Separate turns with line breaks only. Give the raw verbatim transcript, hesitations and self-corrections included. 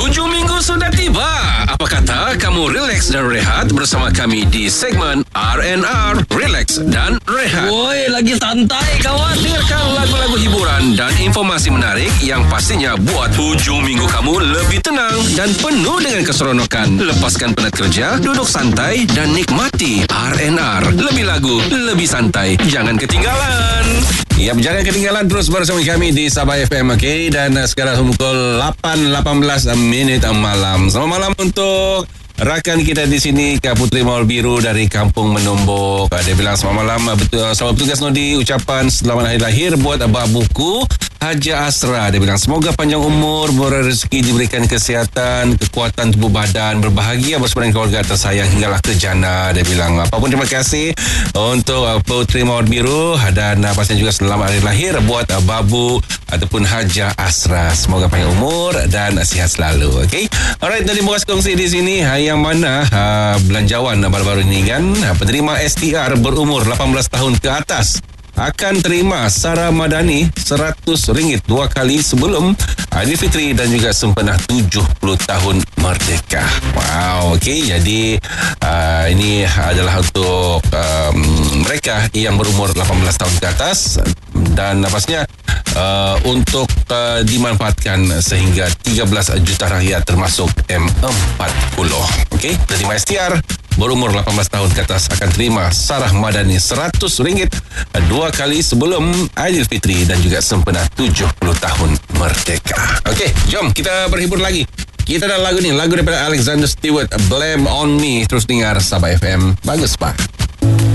Hujung minggu sudah tiba. Apa kata kamu relax dan rehat bersama kami di segmen R and R, Relax dan Rehat.
Woi, lagi santai kawan.
Dengarkan lagu-lagu hiburan dan informasi menarik yang pastinya buat hujung minggu kamu lebih tenang dan penuh dengan keseronokan. Lepaskan penat kerja, duduk santai dan nikmati R and R. Lebih lagu, lebih santai. Jangan ketinggalan. Ya, jangan ketinggalan terus bersama kami di Sabah F M, okey? Dan uh, sekarang pukul lapan lapan belas minit malam. Selamat malam untuk rakan kita di sini, Kak Putri Mawar Biru dari Kampung Menombok. Dia bilang selamat malam, betul, selamat bertugas Nodi. Ucapan selamat hari lahir buat abah buku Haja Asra. Dia bilang semoga panjang umur, berrezeki, diberikan kesihatan, kekuatan tubuh badan, berbahagia bersama dengan keluarga tersayang hinggalah ke jannah. Dia bilang apapun terima kasih untuk uh, Putri Mawar Biru, dan uh, pastinya juga selamat hari lahir buat uh, babu ataupun Haja Asra. Semoga panjang umur dan uh, sihat selalu. Okey. Alright, tadi Mukas kongsi di sini yang mana uh, belanjawan baru-baru ini kan, uh, penerima S T R berumur lapan belas tahun ke atas akan terima Sara Madani seratus ringgit dua kali sebelum Aidilfitri dan juga sempena tujuh puluh tahun merdeka. Wow, okey. Jadi uh, ini adalah untuk um, mereka yang berumur lapan belas tahun ke atas, dan pastinya uh, untuk uh, dimanfaatkan sehingga tiga belas juta rakyat termasuk M empat puluh. Okey, terima S T R berumur lapan belas tahun ke atas akan terima Sarah Madani seratus ringgit dua kali sebelum Aidilfitri dan juga sempena tujuh puluh tahun merdeka. Okey, jom kita berhibur lagi. Kita ada lagu ni, lagu daripada Alexander Stewart, Blame on Me. Terus dengar Sabah F M. Bagus, Pak.